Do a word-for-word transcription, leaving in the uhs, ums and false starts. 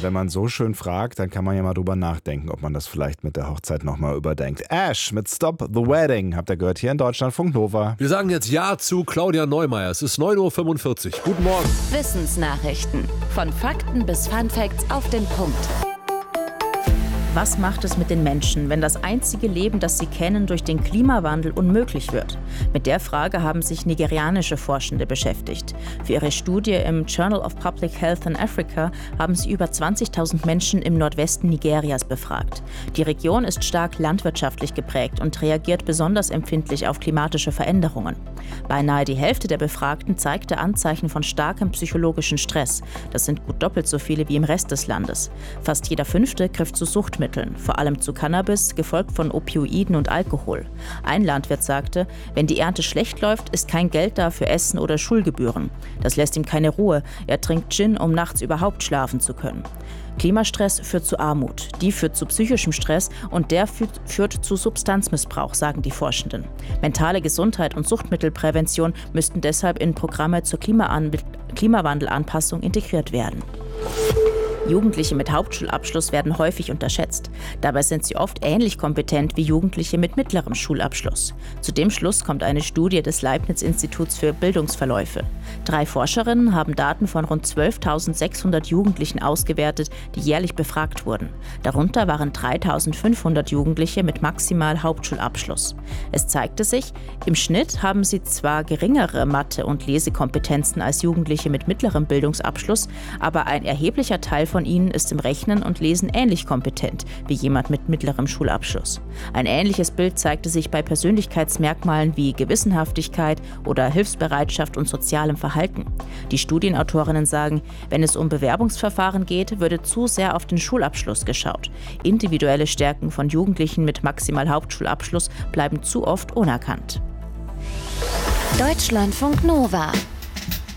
wenn man so schön fragt, dann kann man ja mal drüber nachdenken, ob man das vielleicht mit der Hochzeit nochmal überdenkt. Ash mit Stop the Wedding habt ihr gehört hier in Deutschlandfunk Nova. Wir sagen jetzt Ja zu Claudia Neumeier. Es ist neun Uhr fünfundvierzig. Guten Morgen. Wissensnachrichten. Von Fakten bis Funfacts auf den Punkt. Was macht es mit den Menschen, wenn das einzige Leben, das sie kennen, durch den Klimawandel unmöglich wird? Mit der Frage haben sich nigerianische Forschende beschäftigt. Für ihre Studie im Journal of Public Health in Africa haben sie über zwanzigtausend Menschen im Nordwesten Nigerias befragt. Die Region ist stark landwirtschaftlich geprägt und reagiert besonders empfindlich auf klimatische Veränderungen. Beinahe die Hälfte der Befragten zeigte Anzeichen von starkem psychologischen Stress. Das sind gut doppelt so viele wie im Rest des Landes. Fast jeder Fünfte griff zu Suchtmitteln, vor allem zu Cannabis, gefolgt von Opioiden und Alkohol. Ein Landwirt sagte, wenn die Ernte schlecht läuft, ist kein Geld da für Essen oder Schulgebühren. Das lässt ihm keine Ruhe. Er trinkt Gin, um nachts überhaupt schlafen zu können. Klimastress führt zu Armut, die führt zu psychischem Stress und der führt, führt zu Substanzmissbrauch, sagen die Forschenden. Mentale Gesundheit und Suchtmittelprävention müssten deshalb in Programme zur Klimaan- Klimawandelanpassung integriert werden. Jugendliche mit Hauptschulabschluss werden häufig unterschätzt. Dabei sind sie oft ähnlich kompetent wie Jugendliche mit mittlerem Schulabschluss. Zu dem Schluss kommt eine Studie des Leibniz-Instituts für Bildungsverläufe. Drei Forscherinnen haben Daten von rund zwölftausendsechshundert Jugendlichen ausgewertet, die jährlich befragt wurden. Darunter waren dreitausendfünfhundert Jugendliche mit maximal Hauptschulabschluss. Es zeigte sich, im Schnitt haben sie zwar geringere Mathe- und Lesekompetenzen als Jugendliche mit mittlerem Bildungsabschluss, aber ein erheblicher Teil von ihnen ist im Rechnen und Lesen ähnlich kompetent wie jemand mit mittlerem Schulabschluss. Ein ähnliches Bild zeigte sich bei Persönlichkeitsmerkmalen wie Gewissenhaftigkeit oder Hilfsbereitschaft und sozialem Verhalten. Die Studienautorinnen sagen, wenn es um Bewerbungsverfahren geht, würde zu sehr auf den Schulabschluss geschaut. Individuelle Stärken von Jugendlichen mit maximal Hauptschulabschluss bleiben zu oft unerkannt. Deutschlandfunk Nova.